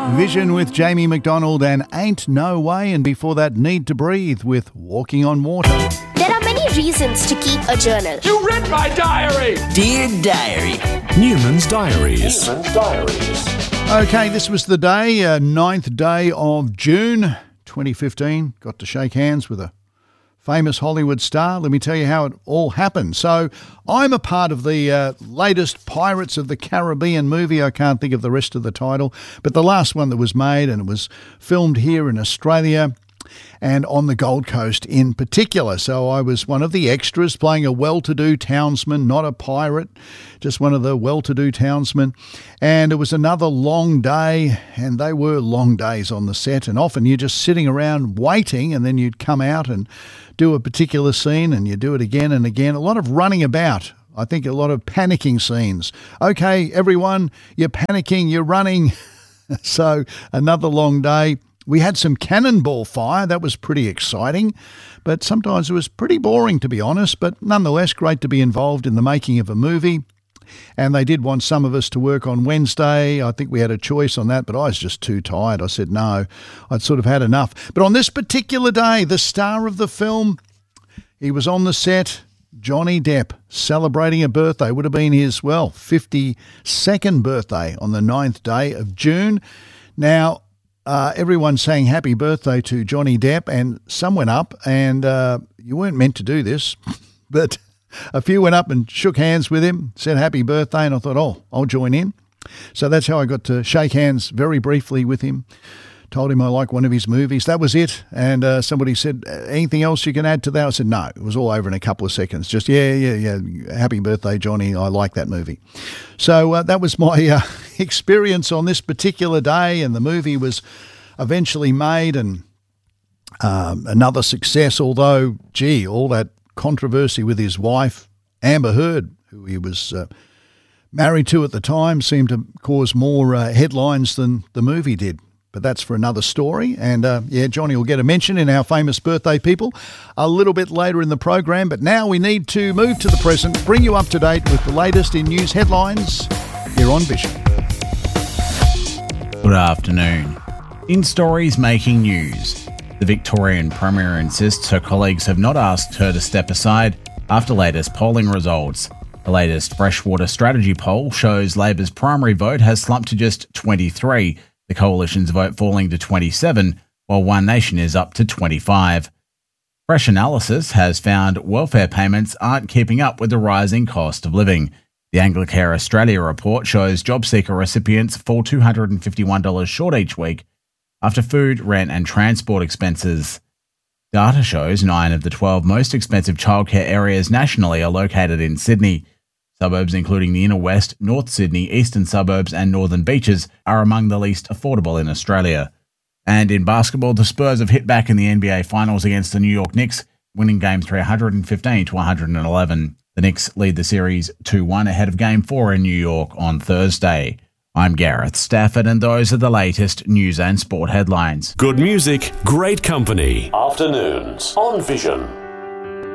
Vision with Jamie McDonald and Ain't No Way, and before that Need to Breathe with Walking on Water. There are many reasons to keep a journal. You read my diary! Dear Diary. Newman's Diaries. Okay, this was the day, 9th day of June 2015. Got to shake hands with a famous Hollywood star. Let me tell you how it all happened. So I'm a part of the latest Pirates of the Caribbean movie. I can't think of the rest of the title, but the last one that was made, and it was filmed here in Australia and on the Gold Coast in particular. So I was one of the extras playing a well-to-do townsman, not a pirate, just one of the well-to-do townsmen. And it was another long day, and they were long days on the set, and often you're just sitting around waiting, and then you'd come out and do a particular scene, and you do it again and again. A lot of running about. I think a lot of panicking scenes. Okay, everyone, you're panicking, you're running. So another long day. We had some cannonball fire. That was pretty exciting, but sometimes it was pretty boring, to be honest, but nonetheless great to be involved in the making of a movie. And they did want some of us to work on Wednesday. I think we had a choice on that, but I was just too tired. I said no. I'd sort of had enough. But on this particular day, the star of the film, he was on the set, Johnny Depp, celebrating a birthday. Would have been his, 52nd birthday on the 9th day of June. Now, everyone sang happy birthday to Johnny Depp, and some went up, and you weren't meant to do this, but a few went up and shook hands with him, said happy birthday, and I thought, I'll join in. So that's how I got to shake hands very briefly with him. Told him I like one of his movies. That was it. And somebody said, anything else you can add to that? I said, no. It was all over in a couple of seconds. Just, yeah. Happy birthday, Johnny. I like that movie. So that was my experience on this particular day. And the movie was eventually made, and another success, although, all that controversy with his wife, Amber Heard, who he was married to at the time, seemed to cause more headlines than the movie did. But that's for another story. And, Johnny will get a mention in our famous birthday people a little bit later in the program. But now we need to move to the present, bring you up to date with the latest in news headlines here on Vision. Good afternoon. In stories making news, the Victorian Premier insists her colleagues have not asked her to step aside after latest polling results. The latest Freshwater Strategy poll shows Labor's primary vote has slumped to just 23, the Coalition's vote falling to 27, while One Nation is up to 25. Fresh analysis has found welfare payments aren't keeping up with the rising cost of living. The Anglicare Australia report shows JobSeeker recipients fall $251 short each week after food, rent and transport expenses. Data shows 9 of the 12 most expensive childcare areas nationally are located in Sydney. Suburbs including the Inner West, North Sydney, Eastern Suburbs and Northern Beaches are among the least affordable in Australia. And in basketball, the Spurs have hit back in the NBA Finals against the New York Knicks, winning Game 3 115-111. The Knicks lead the series 2-1 ahead of Game 4 in New York on Thursday. I'm Gareth Stafford, and those are the latest news and sport headlines. Good music, great company. Afternoons on Vision.